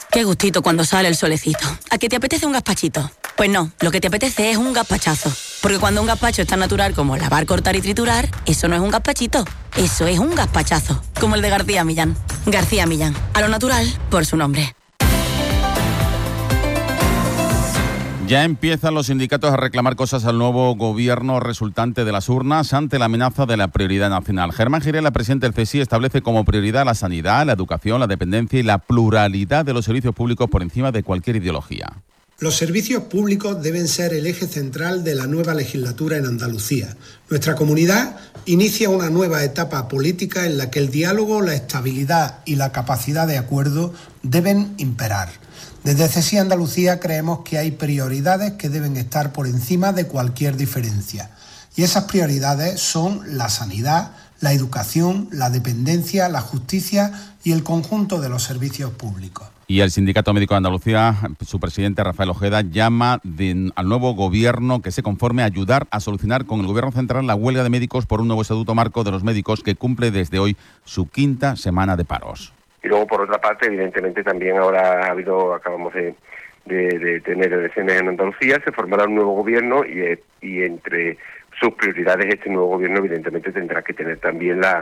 Qué gustito cuando sale el solecito. ¿A que te apetece un gazpachito? Pues no, lo que te apetece es un gazpachazo. Porque cuando un gazpacho es tan natural como lavar, cortar y triturar, eso no es un gazpachito, eso es un gazpachazo. Como el de García Millán. García Millán, a lo natural por su nombre. Ya empiezan los sindicatos a reclamar cosas al nuevo gobierno resultante de las urnas ante la amenaza de la prioridad nacional. Germán Girela, presidente del CSI, establece como prioridad la sanidad, la educación, la dependencia y la pluralidad de los servicios públicos por encima de cualquier ideología. Los servicios públicos deben ser el eje central de la nueva legislatura en Andalucía. Nuestra comunidad inicia una nueva etapa política en la que el diálogo, la estabilidad y la capacidad de acuerdo deben imperar. Desde CSI Andalucía creemos que hay prioridades que deben estar por encima de cualquier diferencia. Y esas prioridades son la sanidad, la educación, la dependencia, la justicia y el conjunto de los servicios públicos. Y el Sindicato Médico de Andalucía, su presidente Rafael Ojeda, llama al nuevo gobierno que se conforme a ayudar a solucionar con el gobierno central la huelga de médicos por un nuevo estatuto marco de los médicos que cumple desde hoy su 5ª semana de paros. Y luego, por otra parte, evidentemente también ahora acabamos de tener elecciones en Andalucía, se formará un nuevo gobierno y entre sus prioridades este nuevo gobierno evidentemente tendrá que tener también la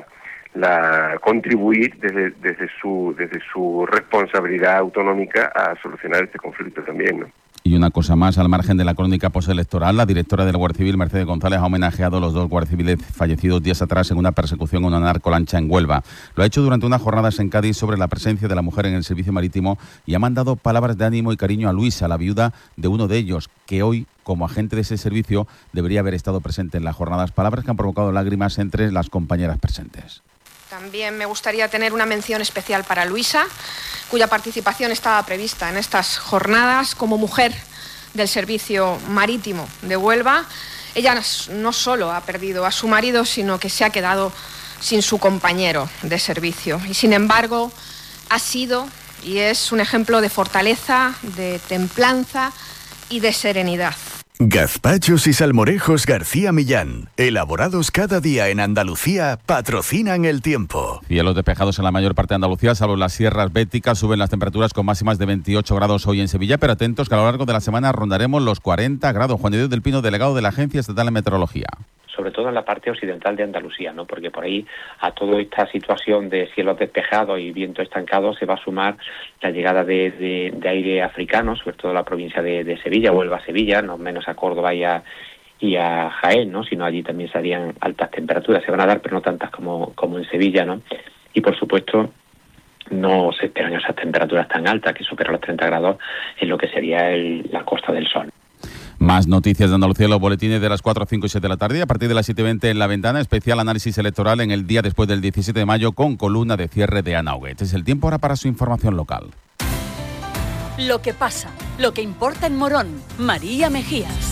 contribuir desde su responsabilidad autonómica a solucionar este conflicto también, ¿no? Y una cosa más, al margen de la crónica postelectoral, la directora de la Guardia Civil, Mercedes González, ha homenajeado a los 2 guardias civiles fallecidos días atrás en una persecución a una narcolancha en Huelva. Lo ha hecho durante unas jornadas en Cádiz sobre la presencia de la mujer en el servicio marítimo y ha mandado palabras de ánimo y cariño a Luisa, la viuda de uno de ellos, que hoy, como agente de ese servicio, debería haber estado presente en las jornadas. Palabras que han provocado lágrimas entre las compañeras presentes. También me gustaría tener una mención especial para Luisa, cuya participación estaba prevista en estas jornadas como mujer del servicio marítimo de Huelva. Ella no solo ha perdido a su marido, sino que se ha quedado sin su compañero de servicio. Y sin embargo, ha sido y es un ejemplo de fortaleza, de templanza y de serenidad. Gazpachos y salmorejos García Millán, elaborados cada día en Andalucía, patrocinan el tiempo. Cielos despejados en la mayor parte de Andalucía, salvo las sierras béticas, suben las temperaturas con máximas de 28 grados hoy en Sevilla, pero atentos que a lo largo de la semana rondaremos los 40 grados. Juan de Dios del Pino, delegado de la Agencia Estatal de Meteorología. Sobre todo en la parte occidental de Andalucía, ¿no? Porque por ahí a toda esta situación de cielos despejados y viento estancado se va a sumar la llegada de aire africano, sobre todo en la provincia de Sevilla, Huelva-Sevilla, no menos a Córdoba y a Jaén, ¿no? Sino allí también serían altas temperaturas, se van a dar, pero no tantas como en Sevilla, ¿no? Y por supuesto no se esperan esas temperaturas tan altas que superan los 30 grados en lo que sería la Costa del Sol. Más noticias de Andalucía en los boletines de las 4, 5 y 7 de la tarde. A partir de las 7:20 en La Ventana, especial análisis electoral en el día después del 17 de mayo con columna de cierre de Ana Huguet. Es el tiempo ahora para su información local. Lo que pasa, lo que importa en Morón. María Mejías.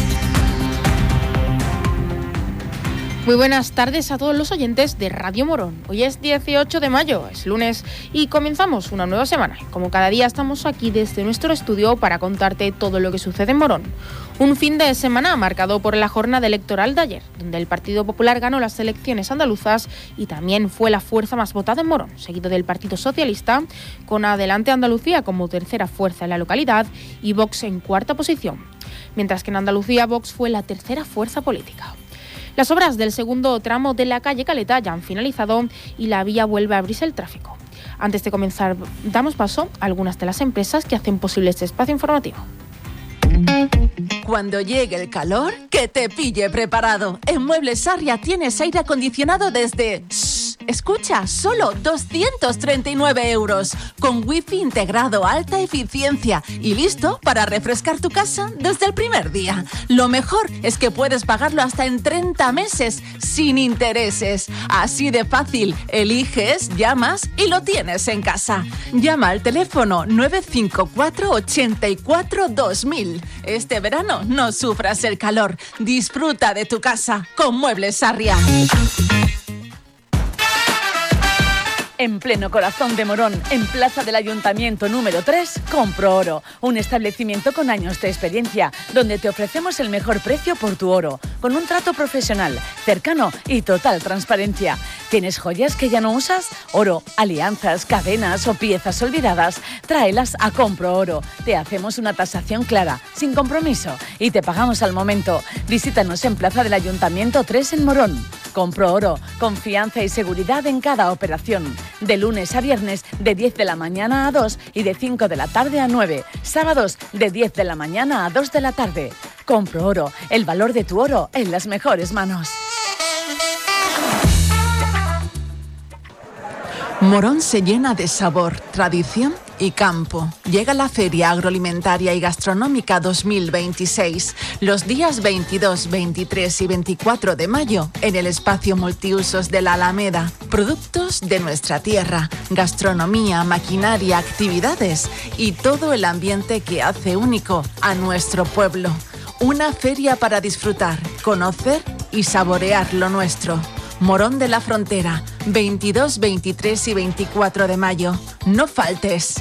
Muy buenas tardes a todos los oyentes de Radio Morón. Hoy es 18 de mayo, es lunes y comenzamos una nueva semana. Como cada día estamos aquí desde nuestro estudio para contarte todo lo que sucede en Morón. Un fin de semana marcado por la jornada electoral de ayer, donde el Partido Popular ganó las elecciones andaluzas y también fue la fuerza más votada en Morón, seguido del Partido Socialista, con Adelante Andalucía como tercera fuerza en la localidad y Vox en cuarta posición. Mientras que en Andalucía Vox fue la tercera fuerza política. Las obras del segundo tramo de la calle Caleta ya han finalizado y la vía vuelve a abrirse el tráfico. Antes de comenzar, damos paso a algunas de las empresas que hacen posible este espacio informativo. Cuando llegue el calor, que te pille preparado. En Muebles Sarria tienes aire acondicionado desde... Escucha, solo 239 €, con wifi integrado, alta eficiencia y listo para refrescar tu casa desde el primer día. Lo mejor es que puedes pagarlo hasta en 30 meses sin intereses. Así de fácil, eliges, llamas y lo tienes en casa. Llama al teléfono 954 84 2000. Este verano no sufras el calor. Disfruta de tu casa con Muebles Sarria. En pleno corazón de Morón, en Plaza del Ayuntamiento número 3, Compro Oro, un establecimiento con años de experiencia, donde te ofrecemos el mejor precio por tu oro, con un trato profesional, cercano y total transparencia. ¿Tienes joyas que ya no usas? Oro, alianzas, cadenas o piezas olvidadas, tráelas a Compro Oro. Te hacemos una tasación clara, sin compromiso, y te pagamos al momento. Visítanos en Plaza del Ayuntamiento 3 en Morón. Compro Oro, confianza y seguridad en cada operación. De lunes a viernes, de 10 de la mañana a 2 y de 5 de la tarde a 9. Sábados, de 10 de la mañana a 2 de la tarde. Compro Oro, el valor de tu oro en las mejores manos. Morón se llena de sabor, tradición y campo. Llega la Feria Agroalimentaria y Gastronómica 2026, los días 22, 23 y 24 de mayo en el espacio multiusos de la Alameda. Productos de nuestra tierra, gastronomía, maquinaria, actividades y todo el ambiente que hace único a nuestro pueblo. Una feria para disfrutar, conocer y saborear lo nuestro. Morón de la Frontera, 22, 23 y 24 de mayo. No faltes.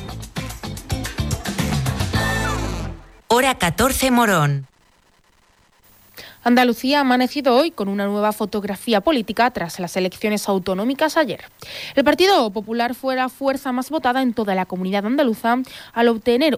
Hora 14 Morón. Andalucía ha amanecido hoy con una nueva fotografía política tras las elecciones autonómicas ayer. El Partido Popular fue la fuerza más votada en toda la comunidad andaluza al obtener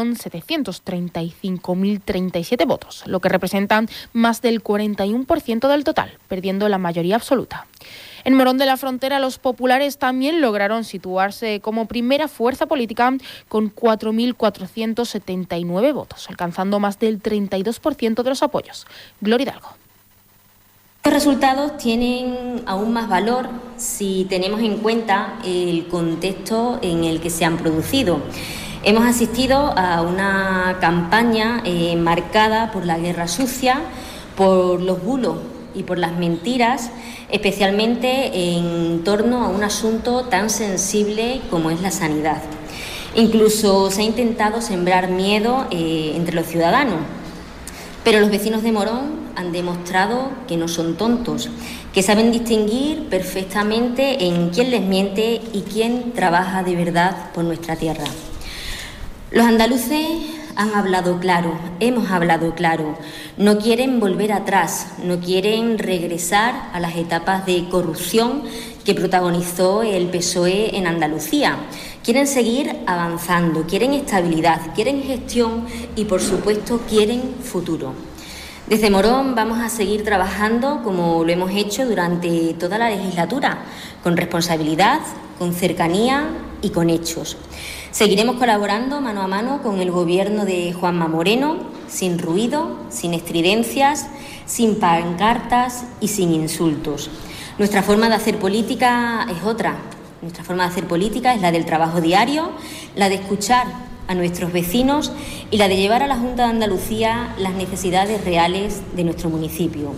1.735.037 votos, lo que representa más del 41% del total, perdiendo la mayoría absoluta. En Morón de la Frontera, los populares también lograron situarse como primera fuerza política con 4.479 votos, alcanzando más del 32% de los apoyos. Gloria Hidalgo. Estos resultados tienen aún más valor si tenemos en cuenta el contexto en el que se han producido. Hemos asistido a una campaña marcada por la guerra sucia, por los bulos y por las mentiras, especialmente en torno a un asunto tan sensible como es la sanidad. Incluso se ha intentado sembrar miedo entre los ciudadanos, pero los vecinos de Morón han demostrado que no son tontos, que saben distinguir perfectamente en quién les miente y quién trabaja de verdad por nuestra tierra. Los andaluces han hablado claro, hemos hablado claro. No quieren volver atrás, no quieren regresar a las etapas de corrupción que protagonizó el PSOE en Andalucía. Quieren seguir avanzando, quieren estabilidad, quieren gestión y, por supuesto, quieren futuro. Desde Morón vamos a seguir trabajando como lo hemos hecho durante toda la legislatura, con responsabilidad, con cercanía y con hechos. Seguiremos colaborando mano a mano con el gobierno de Juanma Moreno, sin ruido, sin estridencias, sin pancartas y sin insultos. Nuestra forma de hacer política es otra. Nuestra forma de hacer política es la del trabajo diario, la de escuchar a nuestros vecinos y la de llevar a la Junta de Andalucía las necesidades reales de nuestro municipio.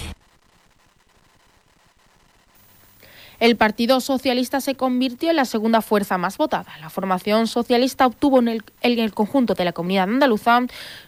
El Partido Socialista se convirtió en la segunda fuerza más votada. La formación socialista obtuvo en el conjunto de la comunidad andaluza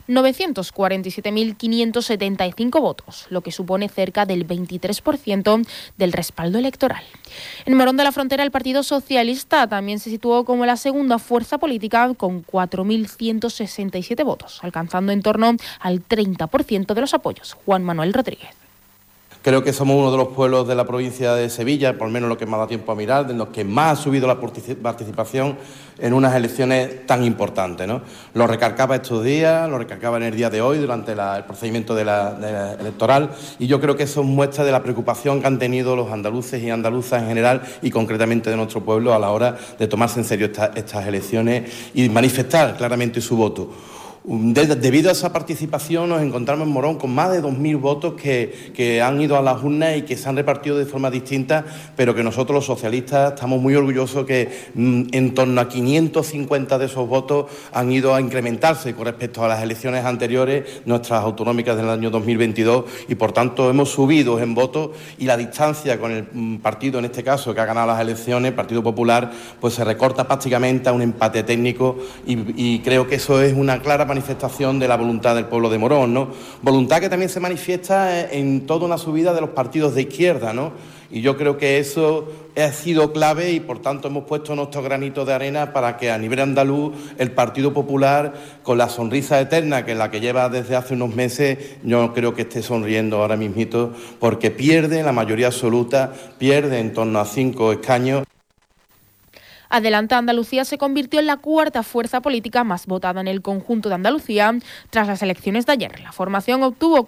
947.575 votos, lo que supone cerca del 23% del respaldo electoral. En Morón de la Frontera, el Partido Socialista también se situó como la segunda fuerza política con 4.167 votos, alcanzando en torno al 30% de los apoyos. Juan Manuel Rodríguez. Creo que somos uno de los pueblos de la provincia de Sevilla, por lo menos lo que me ha dado tiempo a mirar, de los que más ha subido la participación en unas elecciones tan importantes, ¿no? Lo recalcaba estos días, lo recalcaba en el día de hoy durante el procedimiento electoral, y yo creo que eso muestra de la preocupación que han tenido los andaluces y andaluzas en general y concretamente de nuestro pueblo a la hora de tomarse en serio estas elecciones y manifestar claramente su voto. Debido a esa participación nos encontramos en Morón con más de 2.000 votos que han ido a las urnas y que se han repartido de forma distinta, pero que nosotros los socialistas estamos muy orgullosos que en torno a 550 de esos votos han ido a incrementarse con respecto a las elecciones anteriores, nuestras autonómicas del año 2022, y por tanto hemos subido en votos y la distancia con el partido, en este caso, que ha ganado las elecciones, el Partido Popular, pues se recorta prácticamente a un empate técnico y creo que eso es una clara manifestación de la voluntad del pueblo de Morón, ¿no? Voluntad que también se manifiesta en toda una subida de los partidos de izquierda, ¿no? Y yo creo que eso ha sido clave y, por tanto, hemos puesto nuestro granito de arena para que a nivel andaluz el Partido Popular, con la sonrisa eterna que es la que lleva desde hace unos meses, yo creo que esté sonriendo ahora mismito, porque pierde la mayoría absoluta, pierde en torno a 5 escaños. Adelante Andalucía se convirtió en la cuarta fuerza política más votada en el conjunto de Andalucía tras las elecciones de ayer. La formación obtuvo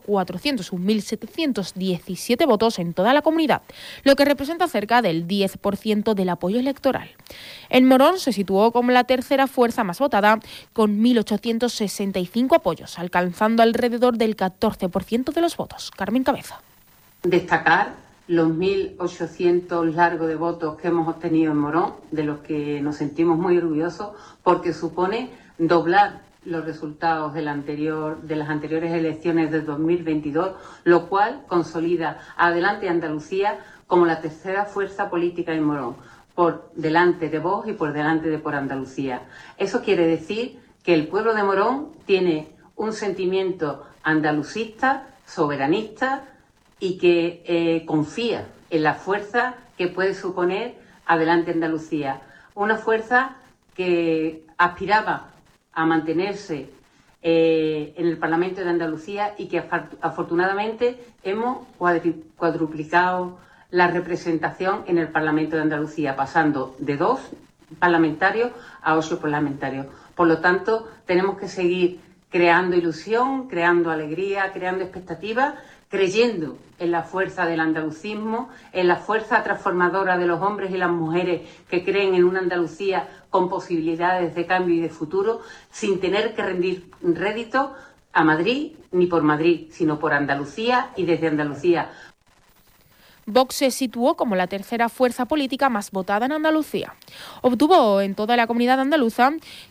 401.717 votos en toda la comunidad, lo que representa cerca del 10% del apoyo electoral. En Morón se situó como la tercera fuerza más votada, con 1.865 apoyos, alcanzando alrededor del 14% de los votos. Carmen Cabeza. Destacar los 1.800 largos de votos que hemos obtenido en Morón, de los que nos sentimos muy orgullosos, porque supone doblar los resultados de las anteriores elecciones de 2022, lo cual consolida a Adelante Andalucía como la tercera fuerza política en Morón, por delante de Vox y por delante de Por Andalucía. Eso quiere decir que el pueblo de Morón tiene un sentimiento andalucista, soberanista, y que confía en la fuerza que puede suponer Adelante Andalucía. Una fuerza que aspiraba a mantenerse en el Parlamento de Andalucía y que afortunadamente hemos cuadruplicado la representación en el Parlamento de Andalucía, pasando de 2 parlamentarios a 8 parlamentarios. Por lo tanto, tenemos que seguir creando ilusión, creando alegría, creando expectativas, creyendo en la fuerza del andalucismo, en la fuerza transformadora de los hombres y las mujeres que creen en una Andalucía con posibilidades de cambio y de futuro, sin tener que rendir rédito a Madrid ni por Madrid, sino por Andalucía y desde Andalucía. Vox se situó como la tercera fuerza política más votada en Andalucía. Obtuvo en toda la comunidad andaluza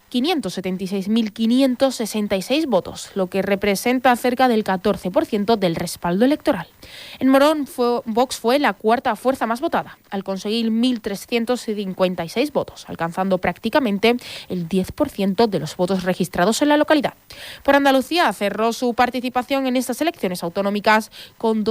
576.566 votos, lo que representa cerca del 14% del respaldo electoral. En Morón, Vox fue la cuarta fuerza más votada, al conseguir 1.356 votos, alcanzando prácticamente el 10% de los votos registrados en la localidad. Por Andalucía cerró su participación en estas elecciones autonómicas con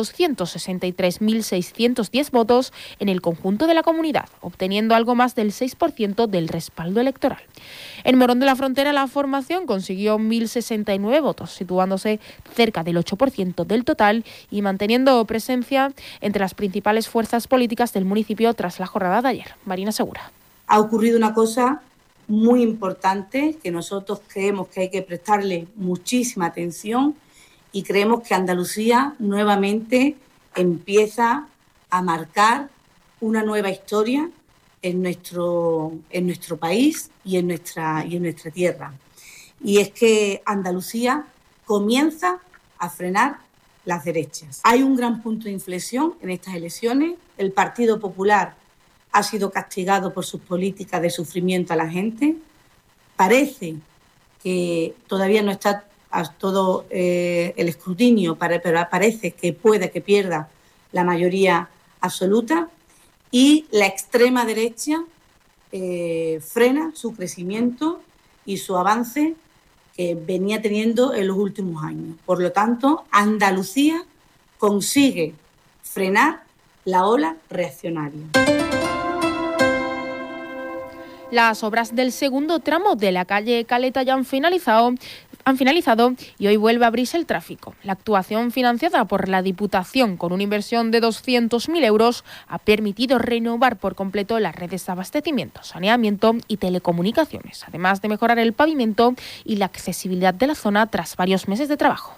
263.610 votos en el conjunto de la comunidad, obteniendo algo más del 6% del respaldo electoral. En Morón de la Frontera, la formación consiguió 1.069 votos, situándose cerca del 8% del total y manteniendo presencia entre las principales fuerzas políticas del municipio tras la jornada de ayer. Marina Segura. Ha ocurrido una cosa muy importante que nosotros creemos que hay que prestarle muchísima atención y creemos que Andalucía nuevamente empieza a marcar una nueva historia en nuestro país y en nuestra tierra. Y es que Andalucía comienza a frenar las derechas. Hay un gran punto de inflexión en estas elecciones. El Partido Popular ha sido castigado por sus políticas de sufrimiento a la gente. Parece que todavía no está a todo el escrutinio, pero parece que puede que pierda la mayoría absoluta. Y la extrema derecha frena su crecimiento y su avance que venía teniendo en los últimos años. Por lo tanto, Andalucía consigue frenar la ola reaccionaria. Las obras del segundo tramo de la calle Caleta ya han finalizado y hoy vuelve a abrirse el tráfico. La actuación financiada por la Diputación con una inversión de 200.000 euros ha permitido renovar por completo las redes de abastecimiento, saneamiento y telecomunicaciones, además de mejorar el pavimento y la accesibilidad de la zona tras varios meses de trabajo.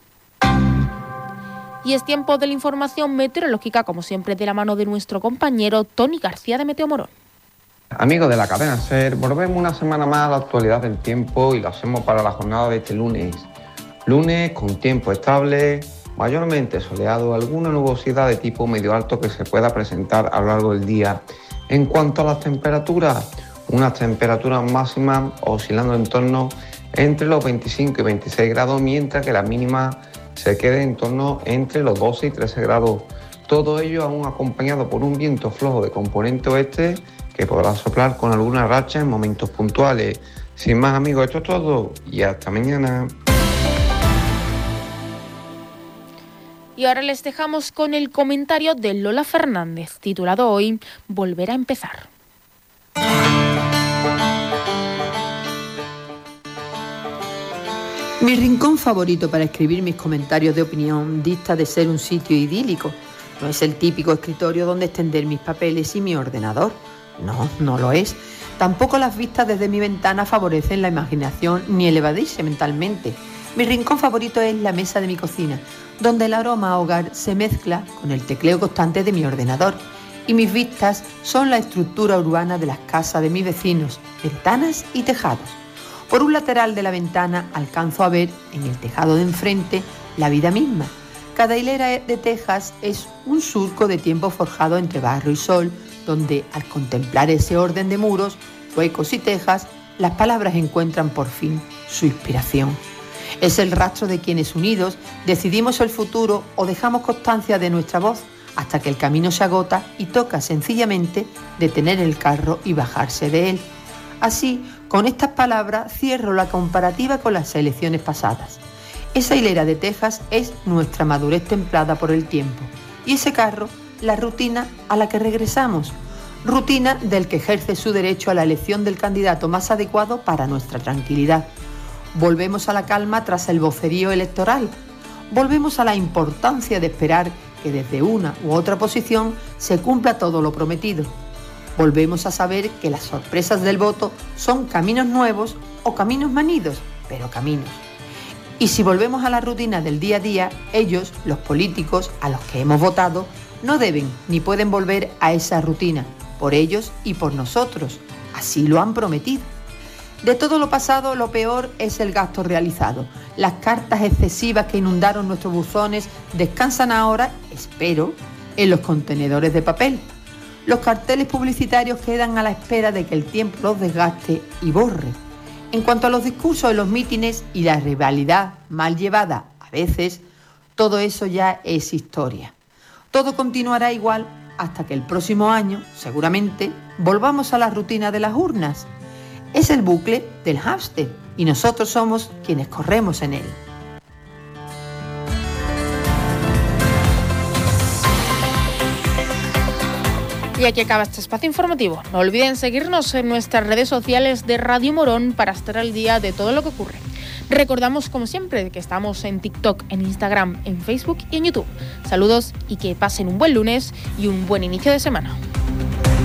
Y es tiempo de la información meteorológica, como siempre, de la mano de nuestro compañero Tony García de Meteo Morón. Amigos de la cadena SER, volvemos una semana más a la actualidad del tiempo y lo hacemos para la jornada de este lunes. Lunes con tiempo estable, mayormente soleado, alguna nubosidad de tipo medio alto que se pueda presentar a lo largo del día. En cuanto a las temperaturas, unas temperaturas máximas oscilando en torno entre los 25 y 26 grados, mientras que la mínima se quede en torno entre los 12 y 13 grados. Todo ello aún acompañado por un viento flojo de componente oeste que podrá soplar con alguna racha en momentos puntuales. Sin más, amigos, esto es todo y hasta mañana. Y ahora les dejamos con el comentario de Lola Fernández, titulado hoy Volver a empezar. Mi rincón favorito para escribir mis comentarios de opinión dista de ser un sitio idílico. No es el típico escritorio donde extender mis papeles y mi ordenador. No, no lo es. Tampoco las vistas desde mi ventana favorecen la imaginación ni el evadirse mentalmente. Mi rincón favorito es la mesa de mi cocina, donde el aroma a hogar se mezcla con el tecleo constante de mi ordenador. Y mis vistas son la estructura urbana de las casas de mis vecinos, ventanas y tejados. Por un lateral de la ventana alcanzo a ver, en el tejado de enfrente, la vida misma. Cada hilera de tejas es un surco de tiempo forjado entre barro y sol, donde, al contemplar ese orden de muros, huecos y tejas, las palabras encuentran por fin su inspiración. Es el rastro de quienes unidos decidimos el futuro o dejamos constancia de nuestra voz hasta que el camino se agota y toca sencillamente detener el carro y bajarse de él. Así, con estas palabras cierro la comparativa con las elecciones pasadas. Esa hilera de tejas es nuestra madurez templada por el tiempo y ese carro, la rutina a la que regresamos. Rutina del que ejerce su derecho a la elección del candidato más adecuado para nuestra tranquilidad. Volvemos a la calma tras el vocerío electoral. Volvemos a la importancia de esperar que desde una u otra posición se cumpla todo lo prometido. Volvemos a saber que las sorpresas del voto son caminos nuevos o caminos manidos, pero caminos. Y si volvemos a la rutina del día a día, ellos, los políticos a los que hemos votado, no deben ni pueden volver a esa rutina, por ellos y por nosotros. Así lo han prometido. De todo lo pasado, lo peor es el gasto realizado. Las cartas excesivas que inundaron nuestros buzones descansan ahora, espero, en los contenedores de papel. Los carteles publicitarios quedan a la espera de que el tiempo los desgaste y borre. En cuanto a los discursos de los mítines y la rivalidad mal llevada a veces, todo eso ya es historia. Todo continuará igual hasta que el próximo año, seguramente, volvamos a la rutina de las urnas. Es el bucle del hámster y nosotros somos quienes corremos en él. Y aquí acaba este espacio informativo. No olviden seguirnos en nuestras redes sociales de Radio Morón para estar al día de todo lo que ocurre. Recordamos, como siempre, que estamos en TikTok, en Instagram, en Facebook y en YouTube. Saludos y que pasen un buen lunes y un buen inicio de semana.